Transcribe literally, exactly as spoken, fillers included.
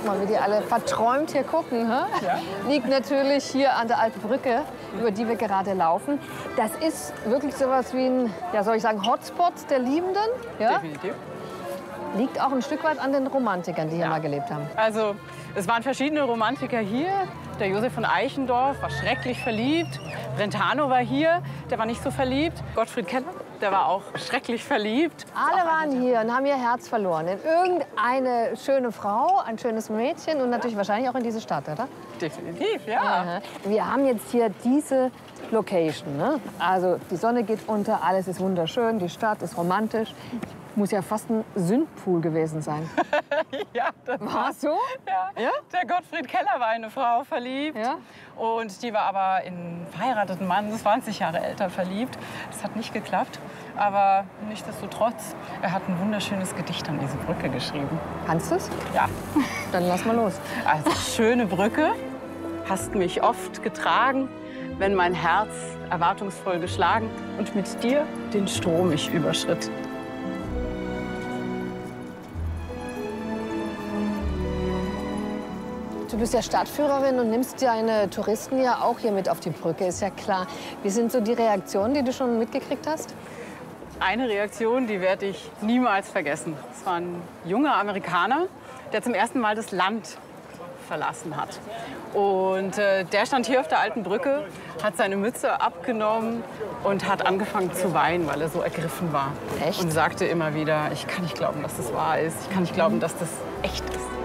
Guck mal, wie die alle verträumt hier gucken. Hä? Ja. Liegt natürlich hier an der alten Brücke, über die wir gerade laufen. Das ist wirklich sowas wie ein, ja, soll ich sagen, Hotspot der Liebenden. Ja? Definitiv. Liegt auch ein Stück weit an den Romantikern, die hier Ja. mal gelebt haben. Also, es waren verschiedene Romantiker hier. Der Josef von Eichendorff war schrecklich verliebt. Brentano war hier, der war nicht so verliebt. Gottfried Keller, der war auch schrecklich verliebt. Alle waren hier und haben ihr Herz verloren. In irgendeine schöne Frau, ein schönes Mädchen und natürlich wahrscheinlich auch in diese Stadt, oder? Definitiv, ja. Aha. Wir haben jetzt hier diese Location. Ne? Also die Sonne geht unter, alles ist wunderschön, die Stadt ist romantisch. Muss ja fast ein Sündpool gewesen sein. Ja, das War so? Ja. Ja? Der Gottfried Keller war in eine Frau verliebt. Ja. Und die war aber in einen verheirateten Mann, zwanzig Jahre älter, verliebt. Das hat nicht geklappt. Aber nichtsdestotrotz, er hat ein wunderschönes Gedicht an diese Brücke geschrieben. Kannst du es? Ja. Dann lass mal los. Also, schöne Brücke, hast mich oft getragen, wenn mein Herz erwartungsvoll geschlagen und mit dir den Strom ich überschritt. Du bist ja Stadtführerin und nimmst deine Touristen ja auch hier mit auf die Brücke, ist ja klar. Wie sind so die Reaktionen, die du schon mitgekriegt hast? Eine Reaktion, die werde ich niemals vergessen. Es war ein junger Amerikaner, der zum ersten Mal das Land verlassen hat. Und äh, der stand hier auf der alten Brücke, hat seine Mütze abgenommen und hat angefangen zu weinen, weil er so ergriffen war. Echt? Und sagte immer wieder, ich kann nicht glauben, dass das wahr ist. Ich kann nicht glauben, dass das echt ist.